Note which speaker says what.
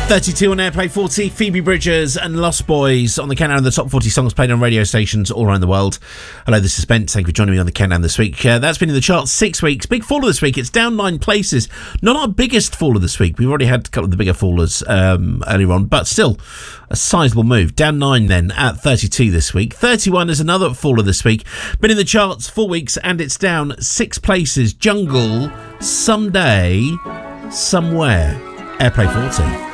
Speaker 1: 32 on Airplay 40, Phoebe Bridgers and Lost Boys on the countdown of the top 40 songs played on radio stations all around the world. Hello, this is Spence. Thank you for joining me on the countdown this week. That's been in the charts 6 weeks. Big faller this week. It's down 9 places. Not our biggest faller this week. We've already had a couple of the bigger fallers earlier on, but still a sizable move. Down 9 then at 32 this week. 31 is another faller this week. Been in the charts 4 weeks and it's down 6 places. Jungle, Someday, Somewhere. Airplay 40.